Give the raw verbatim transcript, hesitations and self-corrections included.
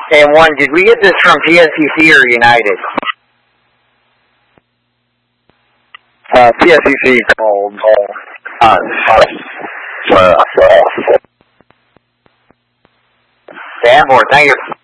And one, did we get this from P S C C or United? Uh, P S C C called us. Uh, Stand for it. Thank you.